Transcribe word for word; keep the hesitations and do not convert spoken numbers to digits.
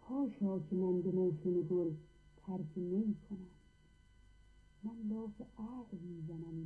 حاشا که من به موسم گل ترک می کنم. من لاف عقل میزنم